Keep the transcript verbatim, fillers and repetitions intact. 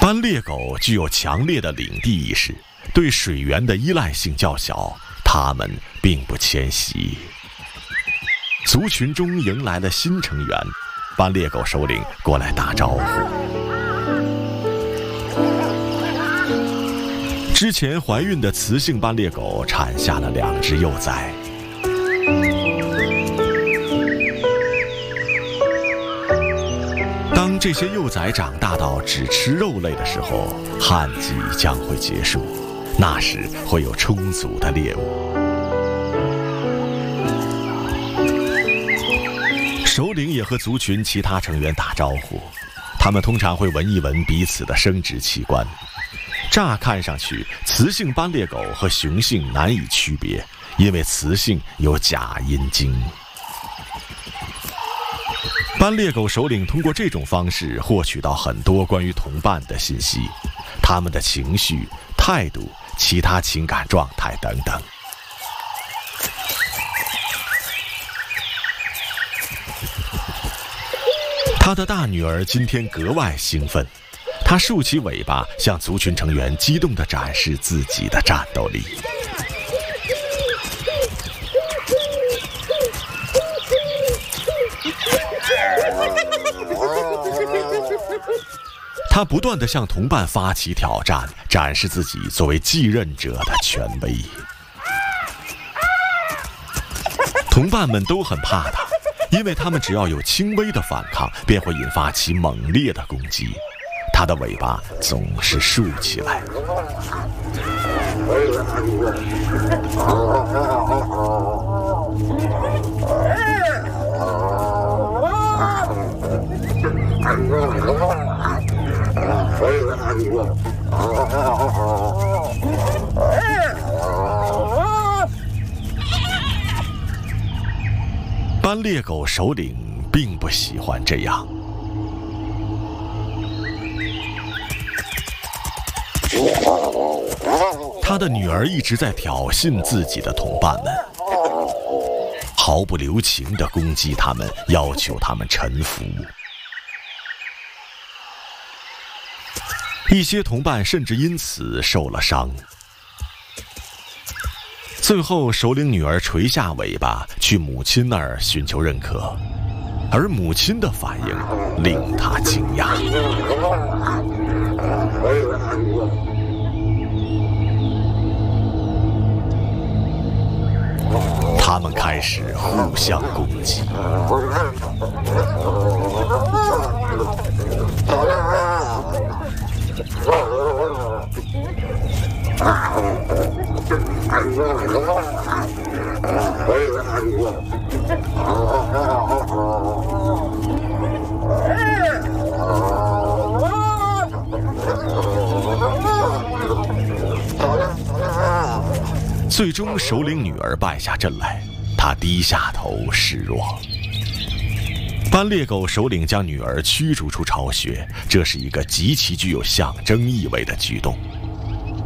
斑鬣狗具有强烈的领地意识，对水源的依赖性较小，它们并不迁徙。族群中迎来了新成员，斑鬣狗首领过来打招呼。之前怀孕的雌性斑鬣狗产下了两只幼崽。当这些幼崽长大到只吃肉类的时候，旱季将会结束，那时会有充足的猎物。首领也和族群其他成员打招呼，他们通常会闻一闻彼此的生殖器官。乍看上去，雌性斑鬣狗和雄性难以区别，因为雌性有假阴茎。斑鬣狗首领通过这种方式获取到很多关于同伴的信息，他们的情绪、态度、其他情感状态等等。他的大女儿今天格外兴奋，她竖起尾巴，向族群成员激动地展示自己的战斗力。他不断地向同伴发起挑战，展示自己作为继任者的权威。同伴们都很怕他，因为他们只要有轻微的反抗，便会引发其猛烈的攻击。他的尾巴总是竖起来。斑鬣狗首领并不喜欢这样。他的女儿一直在挑衅自己的同伴们，毫不留情地攻击他们，要求他们臣服。一些同伴甚至因此受了伤。最后，首领女儿垂下尾巴，去母亲那儿寻求认可，而母亲的反应令她惊讶。他们开始互相攻击。最终，首领女儿败下阵来，她低下头示弱。斑鬣狗首领将女儿驱逐出巢穴，这是一个极其具有象征意味的举动。